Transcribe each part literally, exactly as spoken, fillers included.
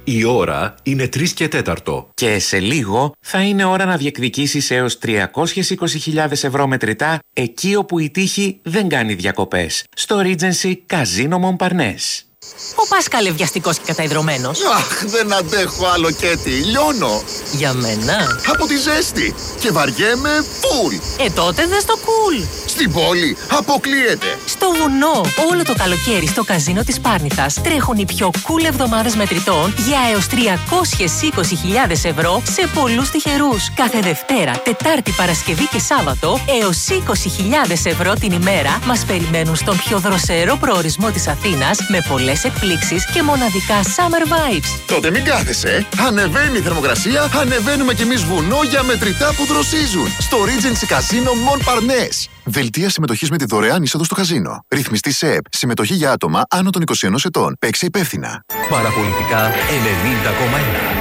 Η ώρα είναι τρεις και τέταρτο. Και σε λίγο θα είναι ώρα να διεκδικήσεις έως τριακόσιες είκοσι χιλιάδες ευρώ μετρητά εκεί όπου η τύχη δεν κάνει διακοπές. Στο Regency Casino Montparnasse. Ο Πάσκαλε βιαστικός και καταϊδρωμένος. Αχ, δεν αντέχω άλλο, Κέτι. Λιώνω. Για μένα. Από τη ζέστη. Και βαριέμαι φουλ. Ε, τότε δες το cool. Στην πόλη αποκλείεται. Στο βουνό. Όλο το καλοκαίρι στο καζίνο της Πάρνηθας τρέχουν οι πιο cool εβδομάδες μετρητών για έως τριακόσιες είκοσι χιλιάδες ευρώ σε πολλούς τυχερούς. Κάθε Δευτέρα, Τετάρτη, Παρασκευή και Σάββατο έως είκοσι χιλιάδες ευρώ την ημέρα μας περιμένουν στον πιο δροσερό προορισμό της Αθήνας με πολλές εκπλήξεις και μοναδικά summer vibes. Τότε μην κάθεσαι. Ανεβαίνει η θερμοκρασία, ανεβαίνουμε κι εμείς βουνό για μετρητά που δροσίζουν. Στο Regency Casino Montparnasse. Δελτία συμμετοχής με τη δωρεάν είσοδο στο καζίνο. Ρυθμιστή ΣΕΕΠ. Συμμετοχή για άτομα άνω των είκοσι ενός ετών. Παίξε υπεύθυνα. Παραπολιτικά ενενήντα κόμμα ένα.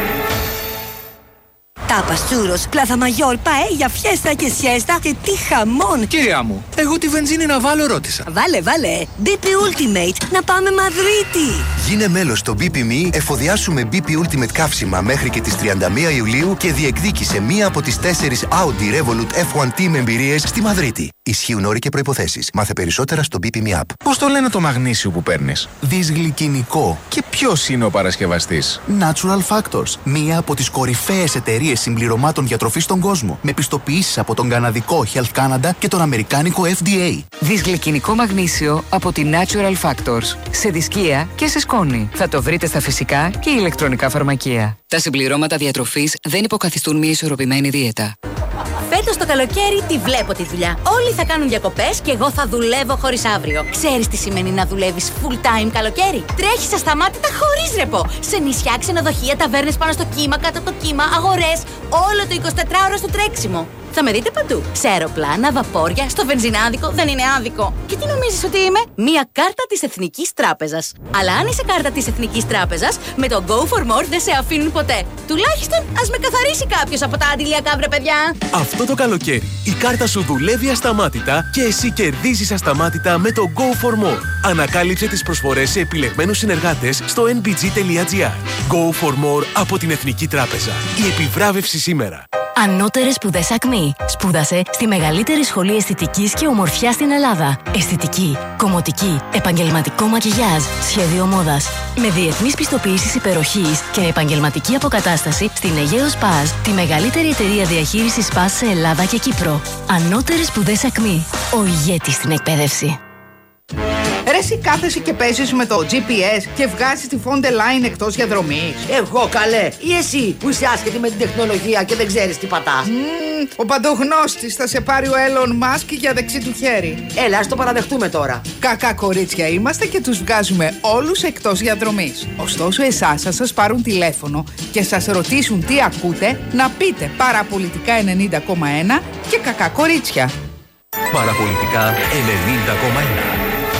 Τάπας, τσούρος, πλάθα μαγιόρ, παέλια, φιέστα και σιέστα και τι χαμόν! Κυρία μου, εγώ τη βενζίνη να βάλω ρώτησα. Βάλε, βάλε! μπι πι Ultimate, να πάμε Μαδρίτη! Γίνε μέλος στο μπι πι εμ ι, εφοδιάσουμε μπι πι Ultimate καύσιμα μέχρι και τις τριάντα μία Ιουλίου και διεκδίκησε μία από τις τέσσερις Audi Revolut εφ ουάν Team εμπειρίες στη Μαδρίτη. Ισχύουν όροι και προϋποθέσεις. Μάθε περισσότερα στο μπι πι εμ ι App. Πώς το λένε το μαγνήσιο που παίρνεις? Δυσγλυκινικό. Και ποιος είναι ο παρασκευαστής? Natural Factors. Μία από τις κορυφαίες εταιρείες συμπληρωμάτων διατροφής στον κόσμο. Με πιστοποιήσεις από τον καναδικό Health Canada και τον αμερικάνικο εφ ντι έι. Δυσγλυκινικό μαγνήσιο από τη Natural Factors. Σε δισκία και σε σκόνη. Θα το βρείτε στα φυσικά και ηλεκτρονικά φαρμακεία. Τα συμπληρώματα διατροφής δεν υποκαθιστούν μια ισορροπημένη δίαιτα. Φέτος το καλοκαίρι τη βλέπω τη δουλειά. Όλοι θα κάνουν διακοπές και εγώ θα δουλεύω χωρίς αύριο. Ξέρεις τι σημαίνει να δουλεύεις full time καλοκαίρι? Τρέχεις ασταμάτητα χωρίς ρεπό. Σε νησιά, ξενοδοχεία, ταβέρνες πάνω στο κύμα, κάτω από το κύμα, αγορές. Όλο το εικοσιτετράωρο στο τρέξιμο. Θα με δείτε παντού. Σε αεροπλάνα, βαπόρια, στο βενζινάδικο, δεν είναι άδικο. Και τι νομίζεις ότι είμαι? Μία κάρτα της Εθνικής Τράπεζας. Αλλά αν είσαι κάρτα της Εθνικής Τράπεζας, με το Go for More δεν σε αφήνουν ποτέ. Τουλάχιστον ας με καθαρίσει κάποιος από τα αντιλιακά, βρε παιδιά. Αυτό το καλοκαίρι η κάρτα σου δουλεύει ασταμάτητα και εσύ κερδίζεις ασταμάτητα με το Go for More. Ανακάλυψε τις προσφορές σε επιλεγμένους συνεργάτες στο εν μπι τζι τελεία τζι άρ. Go for More από την Εθνική Τράπεζα. Η επιβράβευση σήμερα. Ανώτερες σπουδές Ακμή. Σπούδασε στη μεγαλύτερη σχολή αισθητικής και ομορφιάς στην Ελλάδα. Αισθητική, κομμωτική, επαγγελματικό μακιγιάζ, σχέδιο μόδας. Με διεθνείς πιστοποιήσεις υπεροχής και επαγγελματική αποκατάσταση στην Αιγαίος Παζ, τη μεγαλύτερη εταιρεία διαχείρισης Παζ σε Ελλάδα και Κύπρο. Ανώτερες σπουδές Ακμή. Ο ηγέτης στην εκπαίδευση. Ρε εσύ κάθεσαι και παίζεις με το τζι πι ες και βγάζεις τη Fonte Line εκτός διαδρομής. Εγώ καλέ, ή εσύ που είσαι άσχετη με την τεχνολογία και δεν ξέρεις τι πατάς. Mm, ο παντογνώστης θα σε πάρει ο Elon Musk για δεξί του χέρι. Έλα, ας το παραδεχτούμε τώρα. Κακά κορίτσια είμαστε και τους βγάζουμε όλους εκτός διαδρομής. Ωστόσο εσάς θα σας πάρουν τηλέφωνο και σας ρωτήσουν τι ακούτε, να πείτε Παραπολιτικά ενενήντα κόμμα ένα και κακά κορίτσια. Παραπολιτικά ενενήντα κόμμα ένα.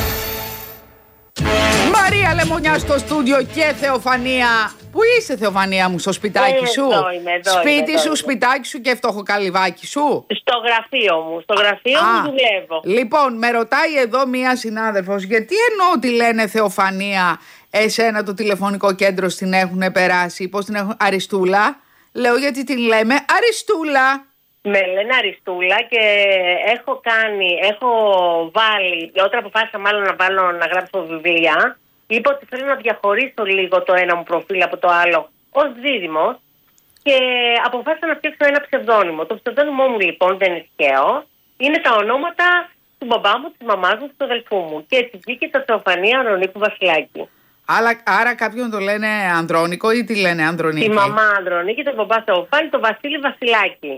Μαρία Λεμονιά στο στούντιο και Θεοφανία. Πού είσαι, Θεοφανία μου, στο σπιτάκι σου? Εδώ είμαι, εδώ Σπίτι είμαι, σου, εδώ σπιτάκι σου και φτωχοκαλυβάκι σου? Στο γραφείο μου, στο γραφείο Α, μου δουλεύω. Λοιπόν, με ρωτάει εδώ μία συνάδελφος, γιατί εννοώ ότι λένε Θεοφανία, εσένα το τηλεφωνικό κέντρο στην έχουν περάσει, πώς την έχουν, Αριστούλα? Λέω γιατί την λέμε Αριστούλα. Με λένε Αριστούλα και έχω κάνει, έχω βάλει, όταν αποφάσισα μάλλον να βάλω να γράψω βιβλία, είπα ότι θέλω να διαχωρίσω λίγο το ένα μου προφίλ από το άλλο ως δίδυμος και αποφάσισα να φτιάξω ένα ψευδόνυμο. Το ψευδόνυμό μου λοιπόν δεν είναι τυχαίο, είναι τα ονόματα του μπαμπά μου, της μαμάς μου και του αδελφού μου. Και έτσι βγήκε το Θεοφανία Ανδρονίκου Βασιλάκη. Άρα, άρα κάποιον το λένε Ανδρώνικο ή τι λένε Ανδρονίκη? Τη μαμά Ανδρονίκη, τον μπαμπά Θεοφάνη, τον Βασίλη Βασιλάκη.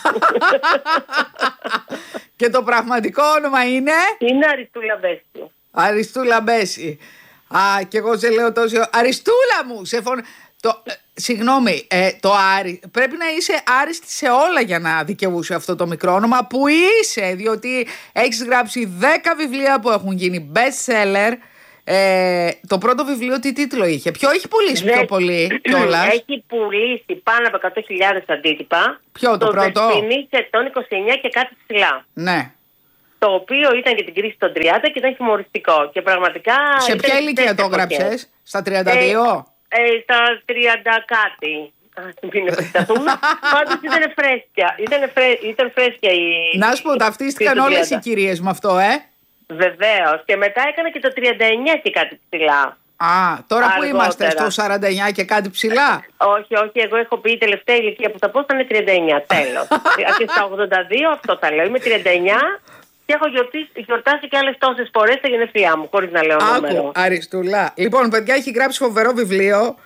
Και το πραγματικό όνομα είναι? Είναι Αριστούλα Μπέση. Αριστούλα Μπέση. Α, και εγώ σε λέω τόσο. Αριστούλα μου! Σε φων... το, ε, συγγνώμη, ε, το Άρη. Πρέπει να είσαι άριστη σε όλα για να δικαιούσε αυτό το μικρό όνομα που είσαι, διότι έχεις γράψει δέκα βιβλία που έχουν γίνει best seller. Ε, το πρώτο βιβλίο τι τίτλο είχε? Ποιο έχει πουλήσει πιο πολύ κιόλας? Έχει πουλήσει πάνω από εκατό χιλιάδες αντίτυπα. Ποιο το, το πρώτο? Το Δεσποινή εκατόν είκοσι εννιά και κάτι ψηλά. Ναι. Το οποίο ήταν για την κρίση των τριάντα και ήταν χιουμοριστικό. Και πραγματικά. Σε ποια ηλικία το έγραψες? Στα τριάντα δύο? Ε, ε, στα τριάντα κάτι. Μην επεκταθούμε. Πάντως ήταν φρέσκια. Ήταν, φρέ, ήταν φρέσκια η. Να σου πω, ταυτίστηκαν όλες οι κυρίες με αυτό, ε. Βεβαίως. Και μετά έκανα και το τριάντα εννιά και κάτι ψηλά. Α, τώρα αργότερα. Που είμαστε, στο σαράντα εννιά και κάτι ψηλά. Όχι, όχι, εγώ έχω πει η τελευταία ηλικία που θα πω θα είναι τριάντα εννιά. Τέλος. Και στα ογδόντα δύο αυτό θα λέω. Είμαι τριάντα εννιά και έχω γιορτάσει, γιορτάσει και άλλες τόσες φορές τα γενέθλιά μου, χωρίς να λέω νούμερο. Άκου, Αριστούλα. Λοιπόν, παιδιά, έχει γράψει φοβερό βιβλίο.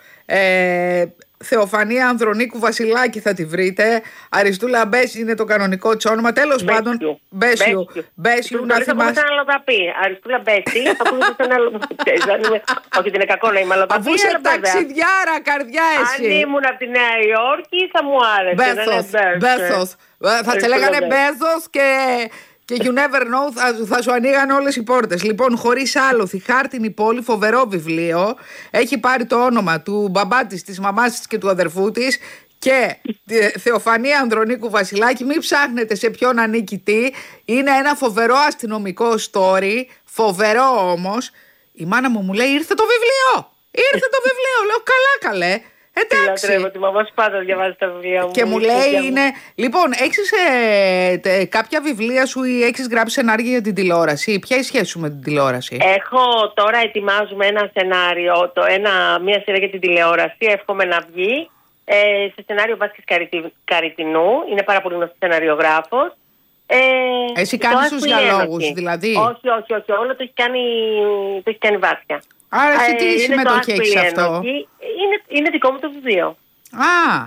Ε, Θεοφανία Ανδρονίκου Βασιλάκη θα τη βρείτε. Αριστούλα Μπέση είναι το κανονικό της όνομα. Τέλος πάντων, Μπέσιου. Μπέσιου, να θυμάσαι. Θα πούμε σαν αλλοδαπή. Αριστούλα Μπέση, θα πούμε σαν αλλοδαπή. Όχι, δεν είναι κακό να είμαι αλλοδαπή. Αφού είσαι ταξιδιάρα, καρδιά εσύ. Αν ήμουν από τη Νέα Υόρκη θα μου άρεσε. Μπέθος, Μπέθος. Θα σε λέγανε Μπέθος και... Και you never know, θα, θα σου ανοίγαν όλες οι πόρτες. Λοιπόν, χωρίς άλοθη, χάρτινη πόλη, φοβερό βιβλίο. Έχει πάρει το όνομα του μπαμπά της, της μαμάς της και του αδερφού της. Και Θεοφανία Ανδρονίκου Βασιλάκη, μην ψάχνετε σε ποιον ανήκει τι. Είναι ένα φοβερό αστυνομικό story. Φοβερό όμως. Η μάνα μου μου λέει, ήρθε το βιβλίο. Ήρθε το βιβλίο. Λέω, καλά καλέ. Εντάξει. Λατρεύω, τη μαμά σου πάντα διαβάζει τα βιβλία μου. Και μου λέει είναι. Λοιπόν, έχεις ε, κάποια βιβλία σου ή έχεις γράψει σενάρια για την τηλεόραση? Ποια είναι η σχέση σου με την τηλεόραση? Έχω τώρα ετοιμάζουμε ένα σενάριο, το ένα, μια σειρά για την τηλεόραση. Εύχομαι να βγει. Ε, σε σενάριο Βάσκης Καριτινού. Είναι πάρα πολύ γνωστή σεναριογράφος. Ε, Εσύ κάνεις τους διαλόγους, δηλαδή? Όχι, όχι, όχι. Όλο το έχει κάνει, το έχει κάνει Βάσια. Άρα εσύ τι ε, συμμετοχή έχεις σε αυτό? Είναι, είναι δικό μου το βιβλίο. Α.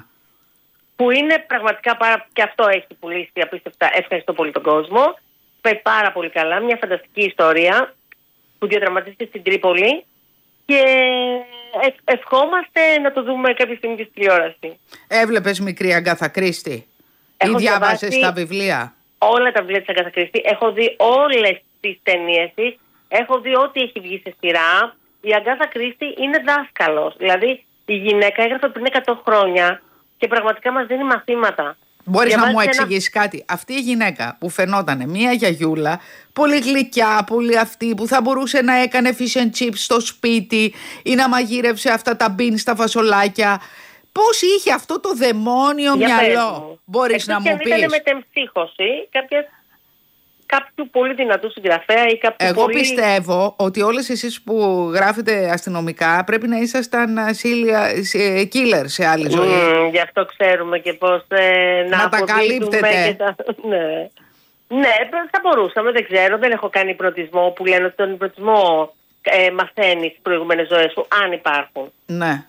Που είναι πραγματικά πάρα, και αυτό έχει πουλήσει απίστευτα. Ευχαριστώ πολύ τον κόσμο. Πάει πάρα πολύ καλά. Μια φανταστική ιστορία που διαδραματίζεται στην Τρίπολη και ευ, ευχόμαστε να το δούμε κάποια στιγμή και στη τηλεόραση. Έβλεπες μικρή Αγκάθα Κρίστη? Ή διάβασες τα βιβλία? Όλα τα βιβλία της Αγκάθα Κρίστη. Έχω δει όλες τις ταινίες της. Έχω δει ό,τι έχει βγει σε σειρά. Η Αγκάθα Κρίστη είναι δάσκαλος. Δηλαδή η γυναίκα έγραφε πριν εκατό χρόνια και πραγματικά μας δίνει μαθήματα. Μπορείς να μου εξηγήσεις ένα... κάτι? Αυτή η γυναίκα που φαινόταν μια γιαγιούλα, πολύ γλυκιά, πολύ αυτή, που θα μπορούσε να έκανε fish and chips στο σπίτι ή να μαγείρευσε αυτά τα μπιν στα φασολάκια. Πώς είχε αυτό το δαιμόνιο Για μυαλό? Μπορείς να μου πεις? Ήταν μετεμψύχωση κάποιες... κάποιου πολύ δυνατού συγγραφέα ή κάποιου Εγώ πολύ... πιστεύω ότι όλες εσείς που γράφετε αστυνομικά πρέπει να ήσασταν killer σε άλλη ζωή. Mm, γι' αυτό ξέρουμε και πώς ε, να, να τα καλύπτετε. Τα... ναι. ναι, θα μπορούσαμε, δεν ξέρω. Δεν έχω κάνει υπνοτισμό που λένε ότι τον υπνοτισμό ε, μαθαίνει τις προηγούμενες ζωές σου, αν υπάρχουν. Ναι.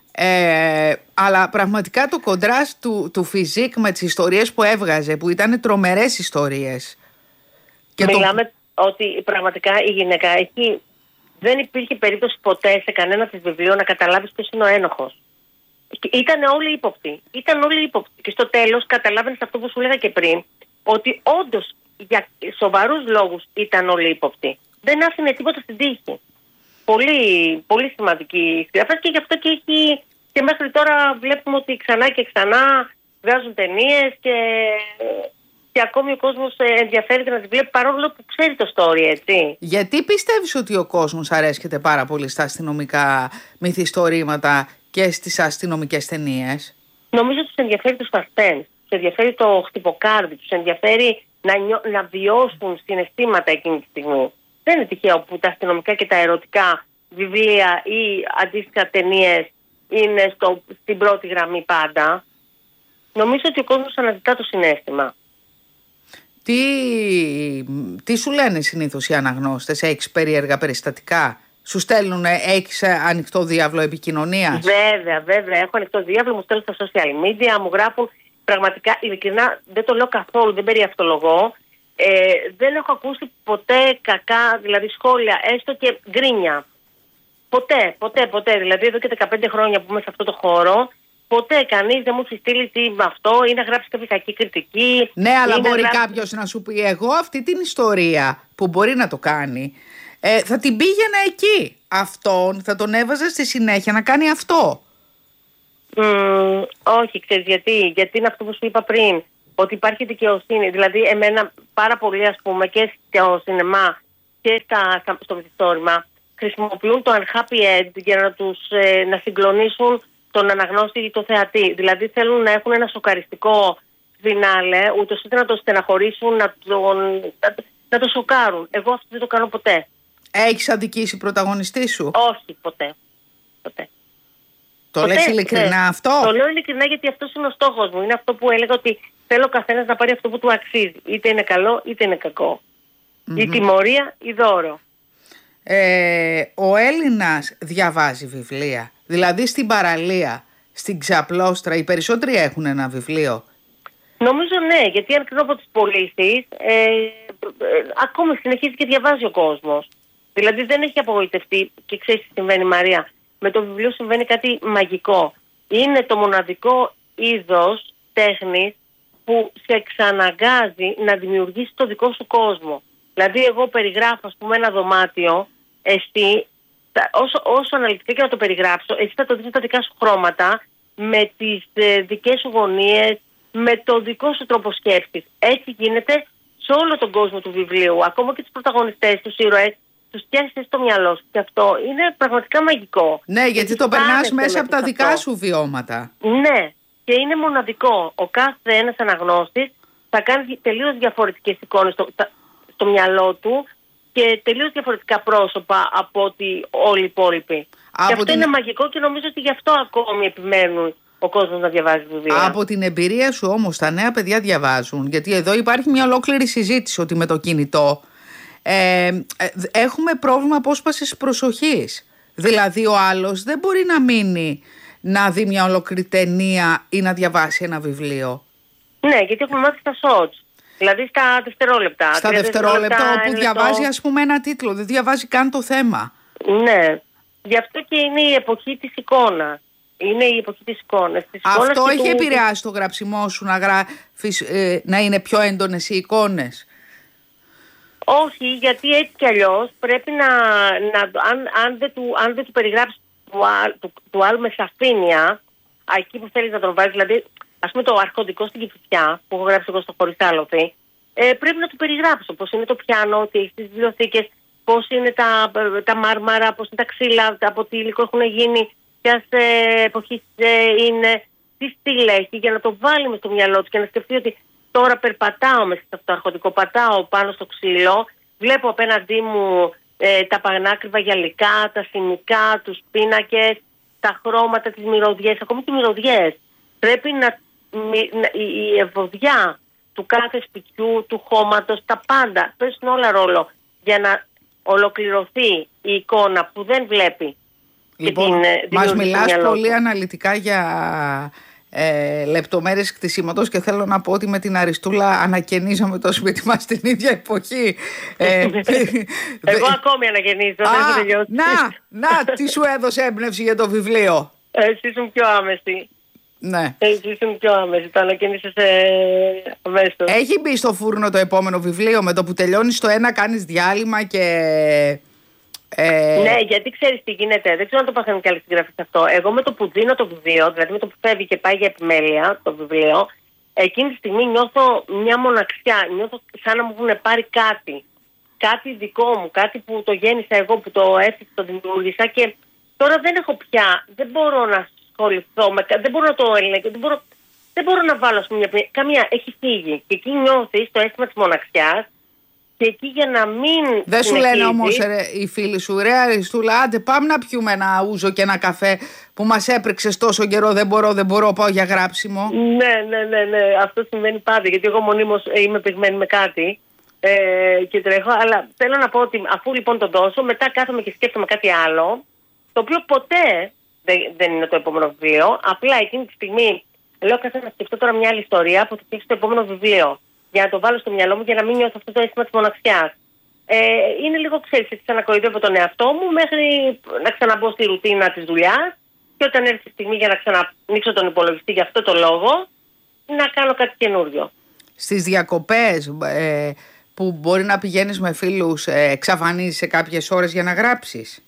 Ε, αλλά πραγματικά το κοντράστ του, του φιζίκ με τις ιστορίες που έβγαζε, που ήταν τρομερές ιστορίες. Και Μιλάμε το... ότι πραγματικά η γυναίκα έχει... δεν υπήρχε περίπτωση ποτέ σε κανένα της βιβλίο να καταλάβεις ποιος είναι ο ένοχος. Ήταν όλοι ύποπτοι. Ήταν όλοι ύποπτοι. Και στο τέλος καταλάβαινες αυτό που σου λέγα και πριν, ότι όντως για σοβαρούς λόγους ήταν όλοι ύποπτοι. Δεν άφηνε τίποτα στην τύχη. Πολύ, πολύ σημαντική συγγραφέα και γι' αυτό και έχει... και μέχρι τώρα βλέπουμε ότι ξανά και ξανά βγάζουν ταινίες και... και ακόμη ο κόσμος ενδιαφέρεται να τη βλέπει παρόλο που ξέρει το story, έτσι. Γιατί πιστεύεις ότι ο κόσμος αρέσκεται πάρα πολύ στα αστυνομικά μυθιστορήματα και στις αστυνομικές ταινίες? Νομίζω ότι τους ενδιαφέρει το suspense, τους ενδιαφέρει το χτυποκάρδι, τους ενδιαφέρει να, νιώ, να βιώσουν συναισθήματα εκείνη τη στιγμή. Δεν είναι τυχαίο που τα αστυνομικά και τα ερωτικά βιβλία ή αντίστοιχα ταινίες είναι στο, στην πρώτη γραμμή πάντα. Νομίζω ότι ο κόσμος αναζητά το συναίσθημα. Τι, τι σου λένε συνήθως οι αναγνώστες? Έχεις περίεργα περιστατικά? Σου στέλνουν, έχεις ανοιχτό διάβλο επικοινωνίας? Βέβαια, βέβαια. Έχω ανοιχτό διάβλο, μου στέλνουν στα social media, μου γράφουν πραγματικά, ειλικρινά, δεν το λέω καθόλου, δεν περιαυτολογώ. Ε, δεν έχω ακούσει ποτέ κακά, δηλαδή σχόλια, έστω και γκρίνια. Ποτέ, ποτέ, ποτέ. Δηλαδή εδώ και δεκαπέντε χρόνια που είμαι σε αυτό το χώρο, ποτέ κανείς δεν μου έχει στείλει τι με αυτό ή να γράψει κάποια κακή κριτική. Ναι, αλλά μπορεί γράψει... κάποιος να σου πει, εγώ αυτή την ιστορία που μπορεί να το κάνει, ε, θα την πήγαινα εκεί. Αυτόν θα τον έβαζα στη συνέχεια να κάνει αυτό. Mm, όχι, ξέρεις γιατί. Γιατί είναι αυτό που σου είπα πριν. Ότι υπάρχει δικαιοσύνη. Δηλαδή, εμένα πάρα πολύ, ας πούμε, και στο σινεμά και στα, στο μυθιστόρημα, χρησιμοποιούν το unhappy end για να, τους, ε, να συγκλονίσουν τον αναγνώστη ή το θεατή. Δηλαδή θέλουν να έχουν ένα σοκαριστικό φινάλε, ούτως ώστε να το στεναχωρήσουν, να, τον, να, να το σοκάρουν. Εγώ αυτό δεν το κάνω ποτέ. Έχεις αδικήσει πρωταγωνιστή σου? Όχι, ποτέ. ποτέ. Το ποτέ, λες ειλικρινά ναι. αυτό? Το λέω ειλικρινά γιατί αυτός είναι ο στόχος μου. Είναι αυτό που έλεγα, ότι θέλω ο καθένας να πάρει αυτό που του αξίζει. Είτε είναι καλό είτε είναι κακό. Mm-hmm. Η τιμωρία ή δώρο. Ε, ο Έλληνας διαβάζει βιβλία. Δηλαδή στην παραλία, στην Ξαπλώστρα, οι περισσότεροι έχουν ένα βιβλίο. Νομίζω ναι, γιατί αν κρίνω από τις πωλήσεις, ε, ε, ε, ακόμη συνεχίζει και διαβάζει ο κόσμος. Δηλαδή δεν έχει απογοητευτεί. Και ξέρεις τι συμβαίνει, Μαρία? Με το βιβλίο συμβαίνει κάτι μαγικό. Είναι το μοναδικό είδος τέχνης που σε εξαναγκάζει να δημιουργήσει το δικό σου κόσμο. Δηλαδή εγώ περιγράφω, ας πούμε, ένα δωμάτιο, εσύ, όσο, όσο αναλυτικά και να το περιγράψω, εσύ θα το δεις με τα δικά σου χρώματα, με τις ε, δικές σου γωνίες, με το δικό σου τρόπο σκέψης. Έτσι γίνεται σε όλο τον κόσμο του βιβλίου. Ακόμα και τους πρωταγωνιστές, τους ήρωες, τους φτιάχνεις στο μυαλό σου. Και αυτό είναι πραγματικά μαγικό. Ναι, γιατί το περνάς μέσα από τα δικά αυτό. σου βιώματα. Ναι, και είναι μοναδικό. Ο κάθε ένας αναγνώστης θα κάνει τελείως διαφορετικές εικόνες στο, στο μυαλό του και τελείως διαφορετικά πρόσωπα από ότι όλοι οι υπόλοιποι. Από και αυτό την... είναι μαγικό και νομίζω ότι γι' αυτό ακόμη επιμένουν ο κόσμος να διαβάζει βιβλία. Από την εμπειρία σου όμως, τα νέα παιδιά διαβάζουν? Γιατί εδώ υπάρχει μια ολόκληρη συζήτηση ότι με το κινητό ε, έχουμε πρόβλημα απόσπασης προσοχής. Δηλαδή ο άλλος δεν μπορεί να μείνει να δει μια ολόκληρη ταινία ή να διαβάσει ένα βιβλίο. Ναι, γιατί έχουμε μάθει στα shots. Δηλαδή στα δευτερόλεπτα. Στα δευτερόλεπτα όπου διαβάζει το... ας πούμε ένα τίτλο, δεν διαβάζει καν το θέμα. Ναι, γι' αυτό και είναι η εποχή της εικόνας. Είναι η εποχή της εικόνας. Της Αυτό εικόνας έχει του... επηρεάσει το γραψιμό σου να, γράφεις, ε, να είναι πιο έντονες οι εικόνες? Όχι, γιατί έτσι κι αλλιώς πρέπει να, να αν, αν, δεν του, αν δεν του περιγράψεις του, του, του άλλου με σαφήνεια, εκεί που θέλεις να τον βάλεις, δηλαδή ας πούμε το αρχοντικό στην Κηφισιά που έχω γράψει εγώ στο Χωρίς Άλοθη, ε, πρέπει να του περιγράψω πώς είναι το πιάνο, τι έχει στις βιβλιοθήκες, πώς είναι τα, τα μάρμαρα, πώς είναι τα ξύλα, από τι υλικό έχουν γίνει, ποιας ε, εποχής ε, είναι, τι στυλ έχει, για να το βάλει μες στο μυαλό του και να σκεφτεί ότι τώρα περπατάω μέσα σε αυτό το αρχοντικό, πατάω πάνω στο ξύλο, βλέπω απέναντί μου ε, τα πανάκριβα γυαλικά, τα σημικά, τους πίνακες, τα χρώματα, τις μυρωδιές, ακόμη και οι μυρωδιές. Πρέπει να, να η, η ευωδιά του κάθε σπιτιού, του χώματος, τα πάντα παίζουν όλα ρόλο για να ολοκληρωθεί η εικόνα που δεν βλέπει. Λοιπόν, μας μιλάς πολύ αναλυτικά για ε, λεπτομέρειες κτισίματος και θέλω να πω ότι με την Αριστούλα ανακαινίζαμε το σπίτι μας την ίδια εποχή. ε, Εγώ ακόμη ανακαινίζω. Α, να, να, τι σου έδωσε έμπνευση για το βιβλίο? Εσύ ήσουν πιο άμεση. Ναι. Εσύ ήσουν πιο άμεση, το ανακαινήσες αμέσως. Έχει μπει στο φούρνο το επόμενο βιβλίο? Με το που τελειώνεις το ένα κάνεις διάλειμμα και... Ε... Ναι, γιατί ξέρεις τι γίνεται. Δεν ξέρω αν το πάθανε και άλλοι συγγραφείς αυτό. Εγώ με το που δίνω το βιβλίο, δηλαδή με το που φεύγει και πάει για επιμέλεια το βιβλίο, εκείνη τη στιγμή νιώθω μια μοναξιά. Νιώθω σαν να μου έχουν πάρει κάτι. Κάτι δικό μου, κάτι που το γέννησα εγώ, που το έφτιαξα, το δημιούργησα και τώρα δεν έχω πια. Δεν μπορώ να ασχοληθώ με. Δεν μπορώ να το ελέγξω. Δεν μπορώ, δεν μπορώ να βάλω μια. Καμία. Έχει φύγει. Και εκεί νιώθεις το αίσθημα της μοναξιάς. Και εκεί για να μην. Δεν σου λένε όμως οι φίλοι σου, ρε Αριστούλα, άντε πάμε να πιούμε ένα ούζο και ένα καφέ που μας έπρεξες τόσο καιρό, δεν μπορώ, δεν μπορώ, πάω για γράψιμο? Ναι, ναι, ναι, ναι. Αυτό συμβαίνει πάντα, γιατί εγώ μονίμως είμαι πυγμένη με κάτι ε, και τρέχω. Αλλά θέλω να πω ότι αφού λοιπόν τον δώσω, μετά κάθομαι και σκέφτομαι κάτι άλλο, το οποίο ποτέ δεν, δεν είναι το επόμενο βιβλίο. Απλά εκείνη τη στιγμή λέω κάθομαι να σκεφτώ τώρα μια άλλη ιστορία που θα φτιάξει το επόμενο βιβλίο. Για να το βάλω στο μυαλό μου και να μην νιώθω αυτό το αίσθημα της μοναξιάς. Ε, είναι λίγο, ξέρεις, έτσι ξανακοϊδεύω τον εαυτό μου μέχρι να ξαναμπω στη ρουτίνα της δουλειάς και όταν έρθει η στιγμή για να ξανανοίξω τον υπολογιστή για αυτό το λόγο, να κάνω κάτι καινούριο. Στις διακοπές ε, που μπορεί να πηγαίνεις με φίλους, ε, εξαφανίζεις σε κάποιες ώρες για να γράψεις?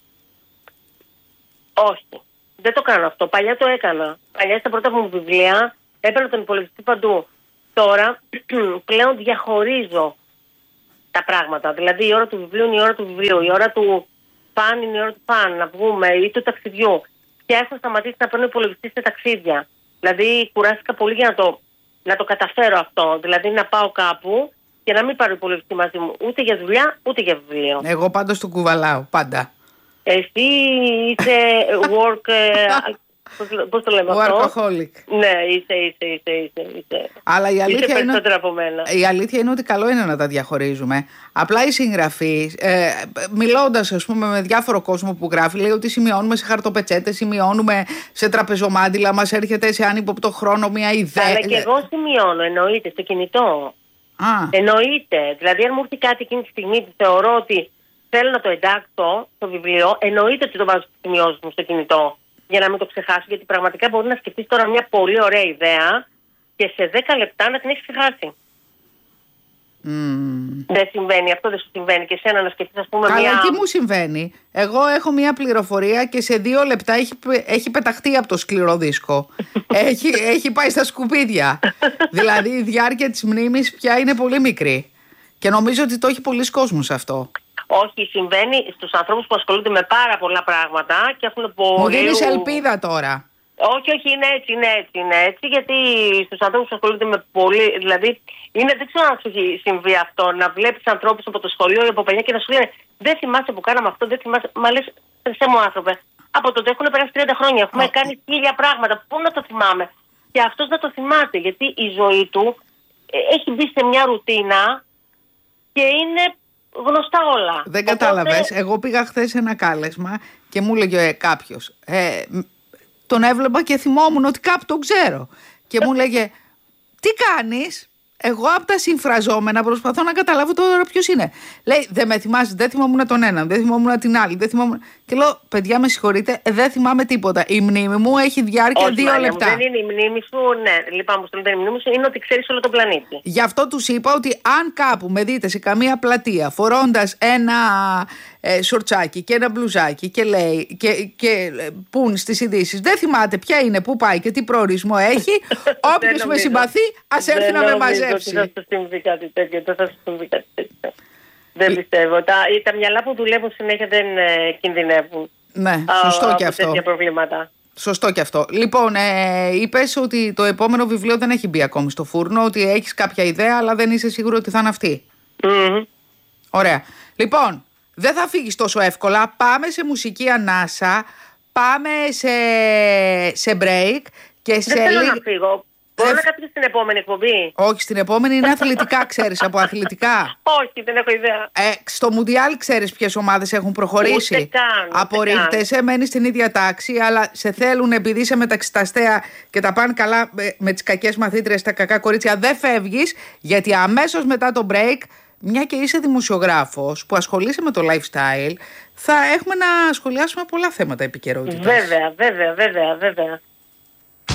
Όχι, δεν το κάνω αυτό. Παλιά το έκανα. Παλιά στα πρώτα μου βιβλία έπαιρνα τον υπολογιστή παντού. Τώρα πλέον διαχωρίζω τα πράγματα. Δηλαδή η ώρα του βιβλίου είναι η ώρα του βιβλίου. Η ώρα του φαν, είναι η ώρα του φαν, να βγούμε ή του ταξιδιού. Και έχω σταματήσει να παίρνω υπολογιστή σε ταξίδια. Δηλαδή, κουράστηκα πολύ για να το, να το καταφέρω αυτό. Δηλαδή, να πάω κάπου και να μην πάρω υπολογιστή μαζί μου ούτε για δουλειά ούτε για βιβλίο. Εγώ πάντως το κουβαλάω, πάντα. Εσύ είσαι work. Πώς το λέμε αυτό? Workaholic. Ναι, είσαι, είσαι, είσαι, είσαι, είσαι. Αλλά η αλήθεια, είσαι είναι, περισσότερο από μένα. η αλήθεια είναι ότι καλό είναι να τα διαχωρίζουμε. Απλά η συγγραφή, ε, μιλώντας ας πούμε με διάφορο κόσμο που γράφει, λέει ότι σημειώνουμε σε χαρτοπετσέτες, σημειώνουμε σε τραπεζομάντιλα, μας έρχεται σε άνυποπτο χρόνο μια ιδέα. Αλλά και εγώ σημειώνω, εννοείται, στο κινητό. Α. Εννοείται. Δηλαδή, αν μου έρθει κάτι εκείνη τη στιγμή που θεωρώ ότι θέλω να το εντάξω στο βιβλίο, εννοείται ότι το βάζω στις σημειώσεις μου στο κινητό. Για να μην το ξεχάσω, γιατί πραγματικά μπορεί να σκεφτείς τώρα μια πολύ ωραία ιδέα και σε δέκα λεπτά να την έχεις ξεχάσει. Mm. Δεν συμβαίνει, αυτό δεν σου συμβαίνει και εσένα να σκεφτείς, ας πούμε, Καλά, μια... τι μου συμβαίνει? Εγώ έχω μια πληροφορία και σε δύο λεπτά έχει, έχει πεταχτεί από το σκληρό δίσκο. έχει, έχει πάει στα σκουπίδια. Δηλαδή η διάρκεια της μνήμης πια είναι πολύ μικρή. Και νομίζω ότι το έχει πολλοί κόσμος αυτό. Όχι, συμβαίνει στους ανθρώπους που ασχολούνται με πάρα πολλά πράγματα και έχουν πολύ... Μου δίνεις ελπίδα τώρα. Όχι, όχι, είναι έτσι, είναι έτσι, είναι έτσι, γιατί στους ανθρώπους που ασχολούνται με πολύ... Δηλαδή, είναι, δεν ξέρω αν σου έχει συμβεί αυτό, να βλέπεις ανθρώπους από το σχολείο ή από παλιά και να σου λένε δεν θυμάσαι που κάναμε αυτό, δεν θυμάσαι... Μα λες, σε μου άνθρωπε, από τότε έχουν περάσει τριάντα χρόνια, έχουμε oh. κάνει χίλια πράγματα, πού να το θυμάμαι? Και αυτός να το θυμάται, γιατί η ζωή του ε, έχει μπει σε μια ρουτίνα και είναι... γνωστά όλα. Δεν κατάλαβες. Εγώ πήγα χθες σε ένα κάλεσμα και μου έλεγε κάποιος. Ε, τον έβλεπα και θυμόμουν ότι κάπου τον ξέρω. Και μου έλεγε, τι κάνεις? Εγώ από τα συμφραζόμενα προσπαθώ να καταλάβω τώρα ποιος είναι. Λέει, δεν με θυμάσαι, δεν θυμόμουν τον έναν, δεν θυμόμουν την άλλη, δεν θυμόμουν... Και λέω, παιδιά, με συγχωρείτε, δεν θυμάμαι τίποτα. Η μνήμη μου έχει διάρκεια Όχι, δύο Μάρια, λεπτά. Δεν είναι η μνήμη σου, ναι, λυπάμαι που δεν είναι η μνήμη σου, είναι ότι ξέρεις όλο τον πλανήτη. Γι' αυτό τους είπα ότι αν κάπου με δείτε σε καμία πλατεία φορώντας ένα ε, σορτσάκι και ένα μπλουζάκι και λέει και, και πουν στις ειδήσεις, δεν θυμάται ποια είναι, πού πάει και τι προορισμό έχει, όποιος με συμπαθεί ας έρθει να με μαζέψει. Δεν θα σου συμβεί κάτι τέτοιο, δεν θα σου συμβεί κάτι τέτοιο. Δεν πιστεύω. Τα, τα μυαλά που δουλεύουν συνέχεια δεν ε, κινδυνεύουν. Ναι, σωστό α, και από αυτό. τέτοια προβλήματα. Σωστό και αυτό. Λοιπόν, ε, είπες ότι το επόμενο βιβλίο δεν έχει μπει ακόμη στο φούρνο, ότι έχεις κάποια ιδέα, αλλά δεν είσαι σίγουρο ότι θα είναι αυτή. Mm-hmm. Ωραία. Λοιπόν, δεν θα φύγεις τόσο εύκολα. Πάμε σε μουσική ανάσα, πάμε σε, σε break και σε δεν θέλω λίγη... να φύγω. Μπορώ να κάτσω στην επόμενη εκπομπή? Όχι, στην επόμενη είναι αθλητικά, ξέρεις, από αθλητικά. Όχι, δεν έχω ιδέα. Ε, στο Μουντιάλ ξέρεις ποιες ομάδες έχουν προχωρήσει? Ούτε καν. Απορρίπτεσαι, μένεις στην ίδια τάξη, αλλά σε θέλουν επειδή είσαι μεταξύ τα αστέα και τα πάνε καλά με, με τις κακές μαθήτριες, τα κακά κορίτσια. Δεν φεύγεις, γιατί αμέσως μετά το break, μια και είσαι δημοσιογράφος που ασχολείσαι με το lifestyle, θα έχουμε να σχολιάσουμε πολλά θέματα επικαιρότητας. Βέβαια, βέβαια, βέβαια, βέβαια.